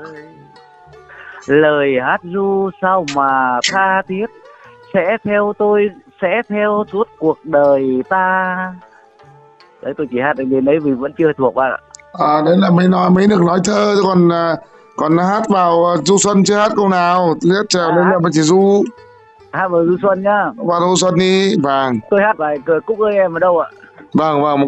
Lời hát ru sao mà tha thiết, sẽ theo tôi, sẽ theo suốt cuộc đời ta. Đấy, tôi chỉ hát đến đấy vì vẫn chưa thuộc bạn ạ. Đấy là mới được nói thơ, còn còn hát vào du xuân chưa hát câu nào, hát trèo lên là Hát mà chỉ du hát vào du xuân nhá. vào du xuân đi. Vâng, Tôi hát bài Cúc ơi em ở đâu ạ? vâng, vâng.